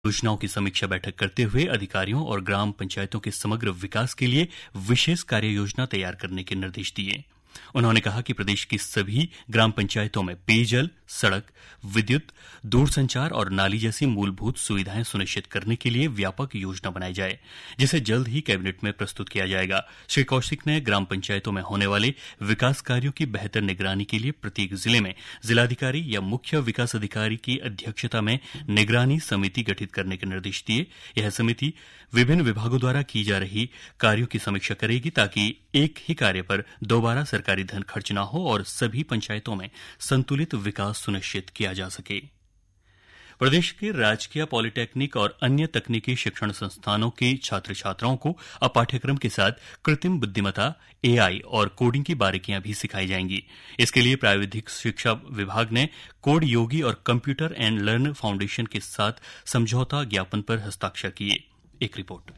योजनाओं की समीक्षा बैठक करते हुए अधिकारियों और ग्राम पंचायतों के समग्र विकास के लिए विशेष कार्य योजना तैयार करने के निर्देश दिए। उन्होंने कहा कि प्रदेश की सभी ग्राम पंचायतों में पेयजल, सड़क, विद्युत, दूरसंचार और नाली जैसी मूलभूत सुविधाएं सुनिश्चित करने के लिए व्यापक योजना बनाई जाए, जिसे जल्द ही कैबिनेट में प्रस्तुत किया जाएगा। श्री कौशिक ने ग्राम पंचायतों में होने वाले विकास कार्यों की बेहतर निगरानी के लिए प्रत्येक जिले में जिलाधिकारी या मुख्य विकास अधिकारी की अध्यक्षता में निगरानी समिति गठित करने के निर्देश दिए। यह समिति विभिन्न विभागों द्वारा की जा रही कार्यों की समीक्षा करेगी ताकि एक ही कार्य पर दोबारा सरकारी धन खर्च न हो और सभी पंचायतों में संतुलित विकास सुनिश्चित किया जा सके। प्रदेश के राजकीय पॉलिटेक्निक और अन्य तकनीकी शिक्षण संस्थानों के छात्र छात्राओं को अब पाठ्यक्रम के साथ कृत्रिम बुद्धिमत्ता, एआई और कोडिंग की बारीकियां भी सिखाई जाएंगी। इसके लिए प्राविधिक शिक्षा विभाग ने कोड योगी और कंप्यूटर एंड लर्न फाउंडेशन के साथ समझौता ज्ञापन पर हस्ताक्षर किए। एक रिपोर्ट।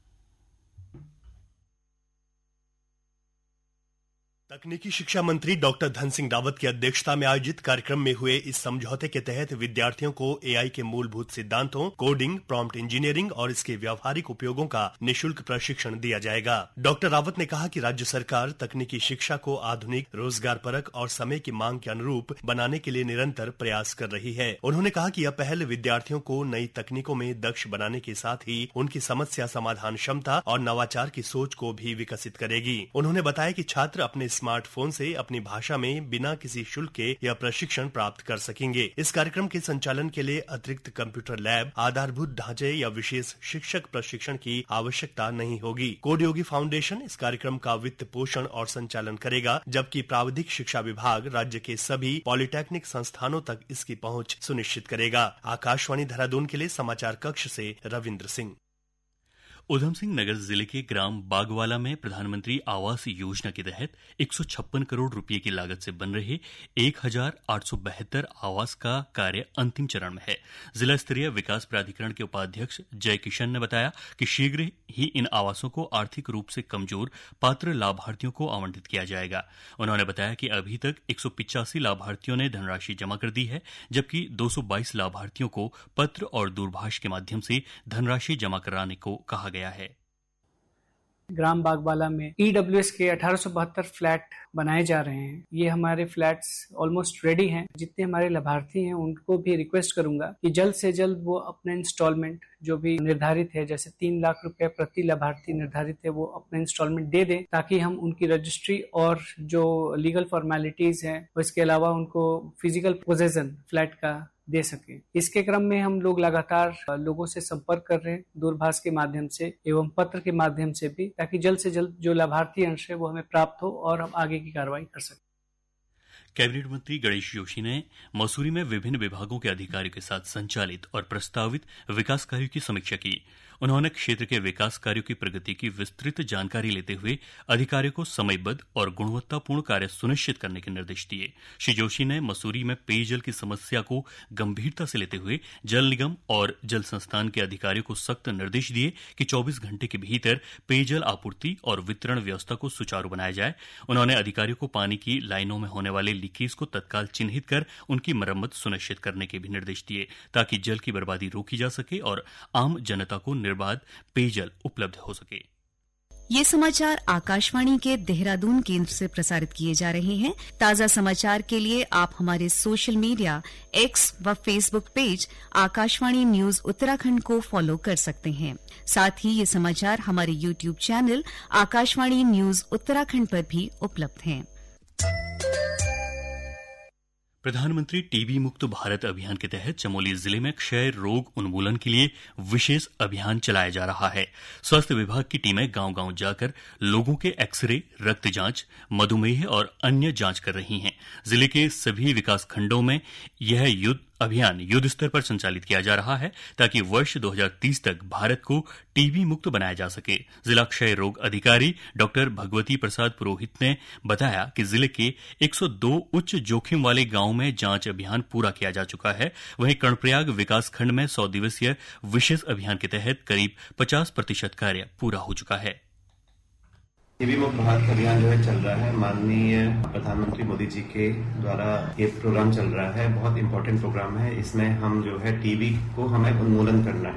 तकनीकी शिक्षा मंत्री डॉक्टर धन सिंह रावत की अध्यक्षता में आयोजित कार्यक्रम में हुए इस समझौते के तहत विद्यार्थियों को एआई के मूलभूत सिद्धांतों, कोडिंग, प्रॉम्प्ट इंजीनियरिंग और इसके व्यावहारिक उपयोगों का निःशुल्क प्रशिक्षण दिया जाएगा। डॉक्टर रावत ने कहा कि राज्य सरकार तकनीकी शिक्षा को आधुनिक, रोजगारपरक और समय की मांग के अनुरूप बनाने के लिए निरंतर प्रयास कर रही है। उन्होंने कहा कि यह पहल विद्यार्थियों को नई तकनीकों में दक्ष बनाने के साथ ही उनकी समस्या समाधान क्षमता और नवाचार की सोच को भी विकसित करेगी। उन्होंने बताया कि छात्र अपने स्मार्टफोन से अपनी भाषा में बिना किसी शुल्क के यह प्रशिक्षण प्राप्त कर सकेंगे। इस कार्यक्रम के संचालन के लिए अतिरिक्त कंप्यूटर लैब, आधारभूत ढांचे या विशेष शिक्षक प्रशिक्षण की आवश्यकता नहीं होगी। कोड योगी फाउंडेशन इस कार्यक्रम का वित्त पोषण और संचालन करेगा, जबकि प्राविधिक शिक्षा विभाग राज्य के सभी पॉलिटेक्निक संस्थानों तक इसकी पहुंच सुनिश्चित करेगा। आकाशवाणी देहरादून के लिए समाचार कक्ष से रविंद्र सिंह। उधम सिंह नगर जिले के ग्राम बागवाला में प्रधानमंत्री आवास योजना के तहत 156 करोड़ रुपए की लागत से बन रहे 1872 आवास का कार्य अंतिम चरण में है। जिला स्तरीय विकास प्राधिकरण के उपाध्यक्ष जय किशन ने बताया कि शीघ्र ही इन आवासों को आर्थिक रूप से कमजोर पात्र लाभार्थियों को आवंटित किया जाएगा। उन्होंने बताया कि अभी तक 185 लाभार्थियों ने धनराशि जमा कर दी है, जबकि 222 लाभार्थियों को पत्र और दूरभाष के माध्यम से धनराशि जमा कराने को कहा गया है। ग्राम बागवाला में ईडब्ल्यूएस के 1872 फ्लैट बनाए जा रहे हैं। ये हमारे फ्लैट्स ऑलमोस्ट रेडी हैं। जितने हमारे लाभार्थी हैं उनको भी रिक्वेस्ट करूंगा कि जल्द से जल्द वो अपने इंस्टॉलमेंट जो भी निर्धारित है, जैसे 3 लाख रुपए प्रति लाभार्थी निर्धारित है, वो अपना इंस्टॉलमेंट दे दें ताकि हम उनकी रजिस्ट्री और जो लीगल फॉर्मेलिटीज हैं और इसके अलावा उनको फिजिकल पोजेशन फ्लैट का दे सके। इसके क्रम में हम लोग लगातार लोगों से संपर्क कर रहे हैं, दूरभाष के माध्यम से एवं पत्र के माध्यम से भी, ताकि जल्द से जल्द जो लाभार्थी अंश है वो हमें प्राप्त हो और हम आगे की कार्रवाई कर सकें। कैबिनेट मंत्री गणेश जोशी ने मसूरी में विभिन्न विभागों के अधिकारियों के साथ संचालित और प्रस्तावित विकास कार्यों की समीक्षा की। उन्होंने क्षेत्र के विकास कार्यों की प्रगति की विस्तृत जानकारी लेते हुए अधिकारियों को समयबद्ध और गुणवत्तापूर्ण कार्य सुनिश्चित करने के निर्देश दिए। श्री जोशी ने मसूरी में पेयजल की समस्या को गंभीरता से लेते हुए जल निगम और जल संस्थान के अधिकारियों को सख्त निर्देश दिए कि 24 घंटे के भीतर पेयजल आपूर्ति और वितरण व्यवस्था को सुचारू बनाया जाए। उन्होंने अधिकारियों को पानी की लाइनों में होने वाले लीकेज को तत्काल चिन्हित कर उनकी मरम्मत सुनिश्चित करने के भी निर्देश दिए, ताकि जल की बर्बादी रोकी जा सके और आम जनता को निर्बाध पेयजल उपलब्ध हो सके। ये समाचार आकाशवाणी के देहरादून केंद्र से प्रसारित किए जा रहे हैं। ताजा समाचार के लिए आप हमारे सोशल मीडिया एक्स व Facebook page Akashvani news Uttarakhand को फॉलो कर सकते हैं। साथ ही ये समाचार हमारे YouTube channel Akashvani news Uttarakhand पर भी उपलब्ध हैं। प्रधानमंत्री टीबी मुक्त भारत अभियान के तहत चमोली जिले में क्षय रोग उन्मूलन के लिए विशेष अभियान चलाया जा रहा है। स्वास्थ्य विभाग की टीमें गांव-गांव जाकर लोगों के एक्सरे, रक्त जांच, मधुमेह और अन्य जांच कर रही हैं। जिले के सभी विकास खंडों में यह अभियान युद्ध स्तर पर संचालित किया जा रहा है, ताकि वर्ष 2030 तक भारत को टीबी मुक्त बनाया जा सके। जिला क्षय रोग अधिकारी डॉक्टर भगवती प्रसाद पुरोहित ने बताया कि जिले के 102 उच्च जोखिम वाले गांवों में जांच अभियान पूरा किया जा चुका है। वहीं कर्णप्रयाग विकास खंड में 100 दिवसीय विशेष अभियान के तहत करीब 50% कार्य पूरा हो चुका है। टीबी मुक्त भारत अभियान जो है चल रहा है, माननीय प्रधानमंत्री मोदी जी के द्वारा ये प्रोग्राम चल रहा है। बहुत इंपॉर्टेंट प्रोग्राम है। इसमें हम जो है टीबी को हमें उन्मूलन करना है।